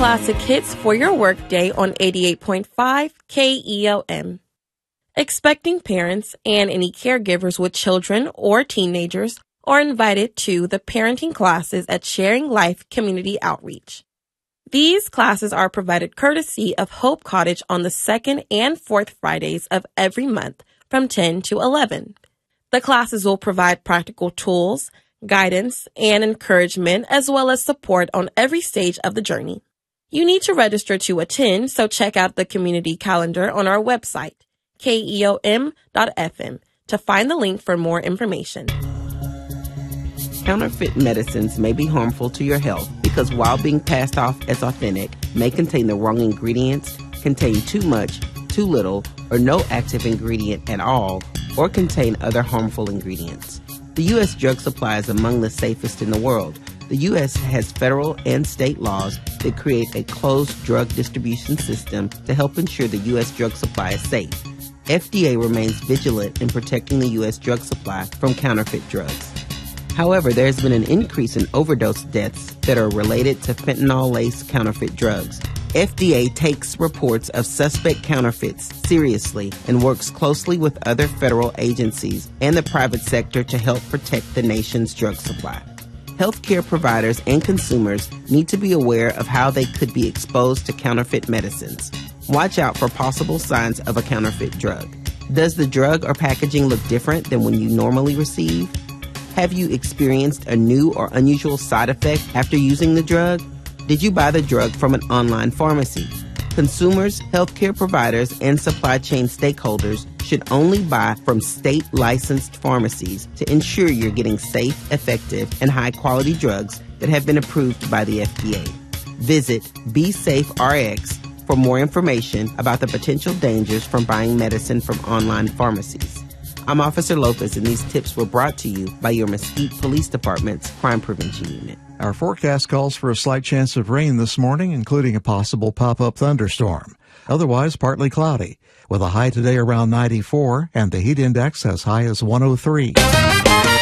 classic hits for your workday on 88.5 KELM. Expecting parents and any caregivers with children or teenagers are invited to the parenting classes at Sharing Life Community Outreach. These classes are provided courtesy of Hope Cottage on the second and fourth Fridays of every month from 10 to 11. The classes will provide practical tools, guidance, and encouragement, as well as support on every stage of the journey. You need to register to attend, so check out the community calendar on our website, KELM.FM, to find the link for more information. Counterfeit medicines may be harmful to your health because while being passed off as authentic, may contain the wrong ingredients, contain too much, too little, or no active ingredient at all, or contain other harmful ingredients. The U.S. drug supply is among the safest in the world. The U.S. has federal and state laws that create a closed drug distribution system to help ensure the U.S. drug supply is safe. FDA remains vigilant in protecting the U.S. drug supply from counterfeit drugs. However, there has been an increase in overdose deaths that are related to fentanyl-laced counterfeit drugs. FDA takes reports of suspect counterfeits seriously and works closely with other federal agencies and the private sector to help protect the nation's drug supply. Healthcare providers and consumers need to be aware of how they could be exposed to counterfeit medicines. Watch out for possible signs of a counterfeit drug. Does the drug or packaging look different than when you normally receive? Have you experienced a new or unusual side effect after using the drug? Did you buy the drug from an online pharmacy? Consumers, healthcare providers, and supply chain stakeholders should only buy from state-licensed pharmacies to ensure you're getting safe, effective, and high-quality drugs that have been approved by the FDA. Visit BeSafeRx for more information about the potential dangers from buying medicine from online pharmacies. I'm Officer Lopez, and these tips were brought to you by your Mesquite Police Department's Crime Prevention Unit. Our forecast calls for a slight chance of rain this morning, including a possible pop-up thunderstorm. Otherwise, partly cloudy, with a high today around 94 and the heat index as high as 103.